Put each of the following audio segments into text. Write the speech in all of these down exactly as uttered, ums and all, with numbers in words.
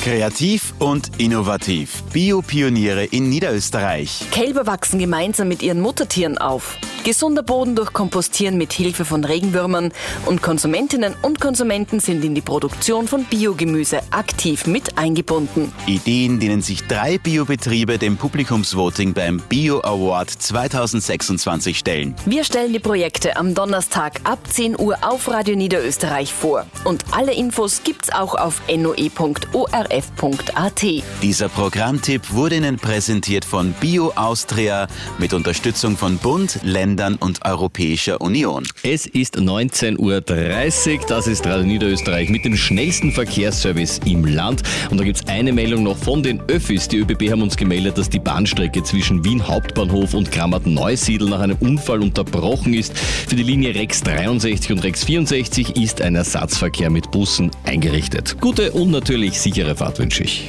Kreativ und innovativ. Biopioniere in Niederösterreich. Kälber wachsen gemeinsam mit ihren Muttertieren auf. Gesunder Boden durch Kompostieren mit Hilfe von Regenwürmern und Konsumentinnen und Konsumenten sind in die Produktion von Biogemüse aktiv mit eingebunden. Ideen, denen sich drei Biobetriebe dem Publikumsvoting beim Bio Award zweitausendsechsundzwanzig stellen. Wir stellen die Projekte am Donnerstag ab zehn Uhr auf Radio Niederösterreich vor. Und alle Infos gibt's auch auf n o e punkt o r f punkt a t. Dieser Programmtipp wurde Ihnen präsentiert von Bio Austria mit Unterstützung von Bund, Ländern und Europäischer Union. Es ist neunzehn Uhr dreißig, das ist Radio Niederösterreich mit dem schnellsten Verkehrsservice im Land. Und da gibt es eine Meldung noch von den Öffis. Die ÖBB haben uns gemeldet, dass die Bahnstrecke zwischen Wien Hauptbahnhof und Grammat-Neusiedl nach einem Unfall unterbrochen ist. Für die Linie Rex dreiundsechzig und Rex vierundsechzig ist ein Ersatzverkehr mit Bussen eingerichtet. Gute und natürlich sichere Fahrt wünsche ich.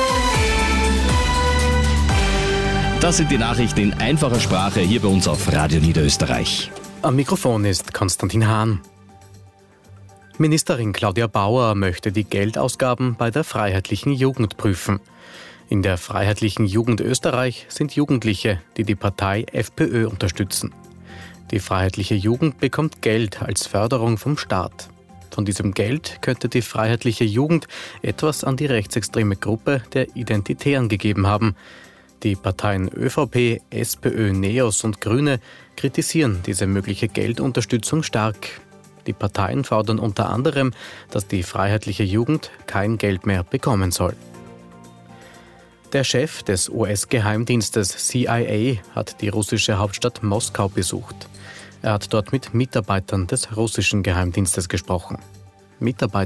Das sind die Nachrichten in einfacher Sprache hier bei uns auf Radio Niederösterreich. Am Mikrofon ist Konstantin Hahn. Ministerin Claudia Bauer möchte die Geldausgaben bei der Freiheitlichen Jugend prüfen. In der Freiheitlichen Jugend Österreich sind Jugendliche, die die Partei FPÖ unterstützen. Die Freiheitliche Jugend bekommt Geld als Förderung vom Staat. Von diesem Geld könnte die Freiheitliche Jugend etwas an die rechtsextreme Gruppe der Identitären gegeben haben. Die Parteien ÖVP, SPÖ, NEOS und Grüne kritisieren diese mögliche Geldunterstützung stark. Die Parteien fordern unter anderem, dass die Freiheitliche Jugend kein Geld mehr bekommen soll. Der Chef des U S-Geheimdienstes C I A hat die russische Hauptstadt Moskau besucht. Er hat dort mit Mitarbeitern des russischen Geheimdienstes gesprochen. Mitarbeiter